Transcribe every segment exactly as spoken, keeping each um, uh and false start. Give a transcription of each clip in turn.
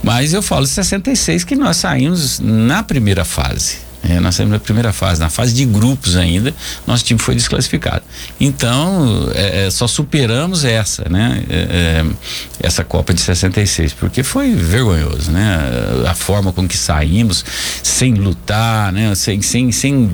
Mas eu falo sessenta e seis que nós saímos na primeira fase. É, nós saímos na primeira fase, na fase de grupos ainda, nosso time foi desclassificado. Então, é, é, só superamos essa, né? É, é, essa Copa de sessenta e seis, porque foi vergonhoso, né? A forma com que saímos, sem lutar, né? Sem, sem, sem,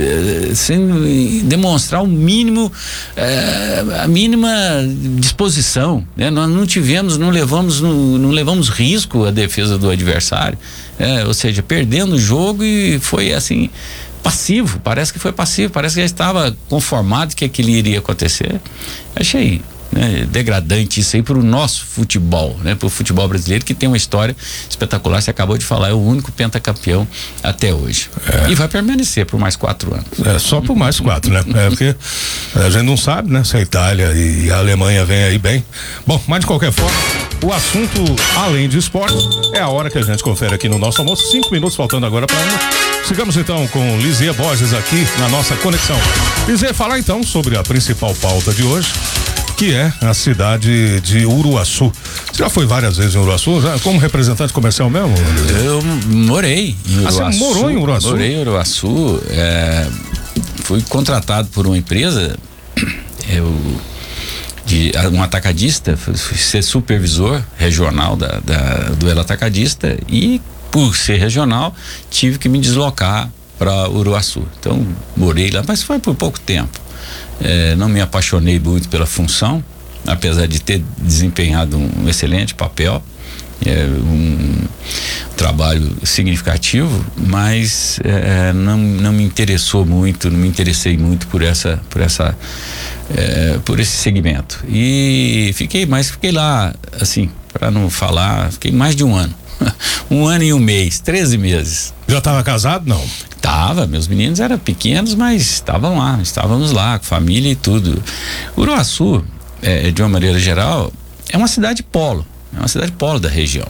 sem demonstrar o mínimo, é, a mínima disposição, né? Nós não tivemos, não levamos, não, não levamos risco à defesa do adversário. É, ou seja, perdendo o jogo e foi assim, passivo, parece que foi passivo, parece que já estava conformado que aquilo iria acontecer. Achei, né, degradante isso aí para o nosso futebol, né, para o futebol brasileiro, que tem uma história espetacular. Você acabou de falar, é o único pentacampeão até hoje. É. E vai permanecer por mais quatro anos. É, só por mais quatro, né? É, porque a gente não sabe, né, se a Itália e a Alemanha vêm aí bem. Bom, mas de qualquer forma, o assunto, além de esporte, é a hora que a gente confere aqui no nosso almoço. Cinco minutos faltando agora para uma. Sigamos então com Lizia Borges aqui na nossa conexão. Lizia, falar então sobre a principal pauta de hoje, que é a cidade de Uruaçu. Você já foi várias vezes em Uruaçu, já, como representante comercial mesmo? Eu morei em Uruaçu. Ah, você morou em Uruaçu? Morei em Uruaçu. É, fui contratado por uma empresa, eu, de um atacadista, fui ser supervisor regional da, da, do Elo Atacadista, e por ser regional tive que me deslocar para Uruaçu. Então morei lá, mas foi por pouco tempo. É, não me apaixonei muito pela função, apesar de ter desempenhado um excelente papel, é, um trabalho significativo, mas é, não, não me interessou muito, não me interessei muito por essa, por essa, é, por esse segmento. E fiquei, mas fiquei lá, assim, para não falar, fiquei mais de um ano. Um ano e um mês, treze meses. Já estava casado, não? Tava, meus meninos eram pequenos, mas estavam lá, estávamos lá, com família e tudo. Uruaçu, é, de uma maneira geral, é uma cidade polo, é uma cidade polo da região.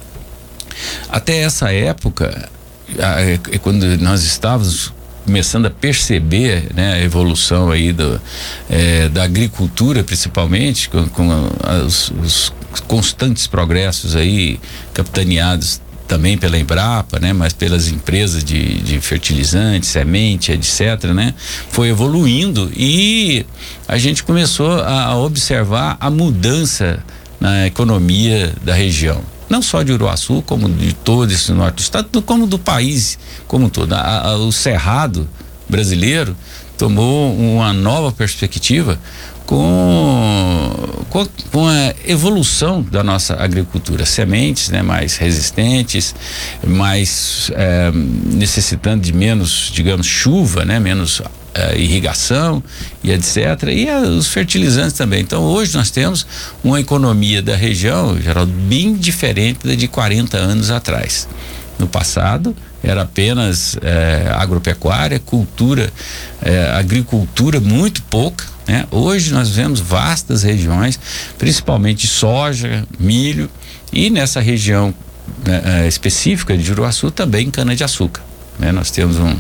Até essa época, a, a, quando nós estávamos começando a perceber, né, a evolução aí do, é, da agricultura, principalmente, com, com a, os, os constantes progressos aí, capitaneados também pela Embrapa, né, mas pelas empresas de, de fertilizantes, semente, etcétera, né, foi evoluindo e a gente começou a, a observar a mudança na economia da região. Não só de Uruaçu, como de todo esse norte do estado, como do país como um todo. A, a, o Cerrado brasileiro tomou uma nova perspectiva com, com, com a evolução da nossa agricultura. Sementes, né, mais resistentes, mais é, necessitando de menos, digamos, chuva, né, menos é, irrigação e etcétera. E a, os fertilizantes também. Então hoje nós temos uma economia da região, Geraldo, bem diferente da de quarenta anos atrás. No passado era apenas é, agropecuária, cultura, é, agricultura muito pouca, né? Hoje nós vemos vastas regiões, principalmente soja, milho, e nessa região é, específica de Uruaçu também cana-de-açúcar, né? Nós temos um,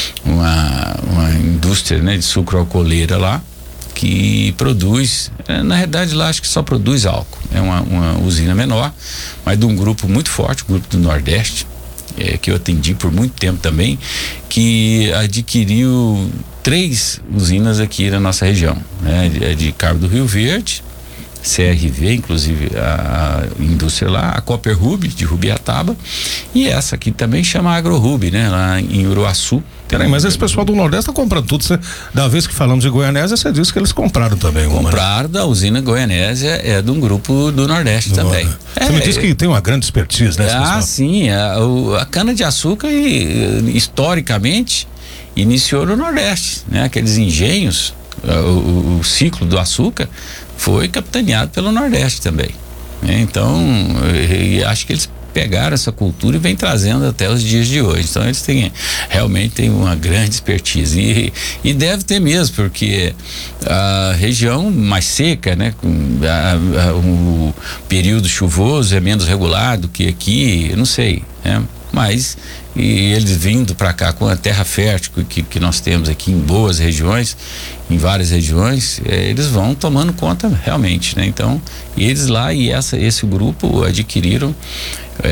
uma, uma indústria, né, de sucro-alcooleira lá, que produz, na realidade lá acho que só produz álcool, é uma, uma usina menor, mas de um grupo muito forte, o grupo do Nordeste, é, que eu atendi por muito tempo também, que adquiriu três usinas aqui na nossa região, né? De, de Cabo do Rio Verde, C R V, inclusive a, a indústria lá, a Copper Ruby de Rubiataba, e essa aqui também chama AgroRuby, né? Lá em Uruaçu. Peraí, mas esse pessoal do Nordeste tá comprando tudo. Cê, da vez que falamos de Goianésia, você disse que eles compraram também. Compraram da usina Goianésia, é de um grupo do Nordeste do também. Você é, me disse que tem uma grande expertise, né? Ah, sim, a, a cana-de-açúcar historicamente iniciou no Nordeste, né? Aqueles engenhos, o, o, o ciclo do açúcar foi capitaneado pelo Nordeste também, né? Então, eu acho que eles pegaram essa cultura e vem trazendo até os dias de hoje. Então eles têm, realmente têm uma grande expertise e, e deve ter mesmo, porque a região mais seca, né, a, a, o período chuvoso é menos regular do que aqui, eu não sei, né? Mas e eles vindo para cá com a terra fértil que, que nós temos aqui em boas regiões, em várias regiões, eh, eles vão tomando conta realmente, né? Então, eles lá e essa, esse grupo adquiriram